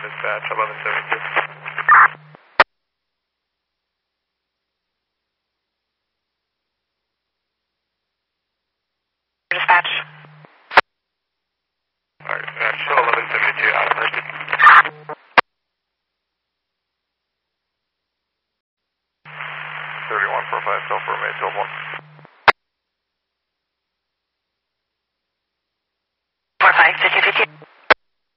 dispatch, 1172. Dispatch. Alright, dispatch, 1172, out of emergency. 3145, Sulphur, May 12-1.